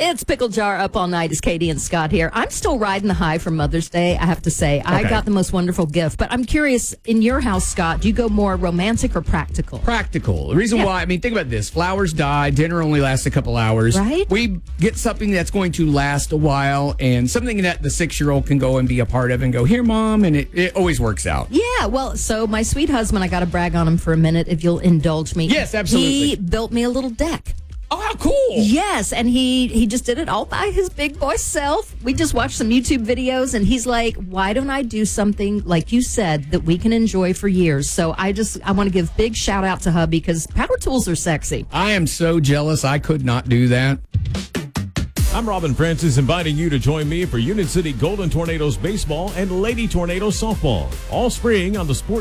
It's Pickle Jar Up All Night. It's Katie and Scott here. I'm still riding the high from Mother's Day, I have to say. Okay. I got the most wonderful gift. But I'm curious, in your house, Scott, do you go more romantic or practical? Practical. The reason why, think about this. Flowers die. Dinner only lasts a couple hours. Right. We get something that's going to last a while and something that the 6-year-old can go and be a part of and go, here, Mom, and it always works out. Yeah, well, so my sweet husband, I got to brag on him for a minute, if you'll indulge me. Yes, absolutely. He built me a little deck. Oh, how cool. Yes, and he just did it all by his big boy self. We just watched some YouTube videos, and he's like, why don't I do something, like you said, that we can enjoy for years? So I want to give big shout out to hubby, because power tools are sexy. I am so jealous. I could not do that. I'm Robin Francis, inviting you to join me for Union City Golden Tornadoes baseball and Lady Tornadoes softball all spring on the Sports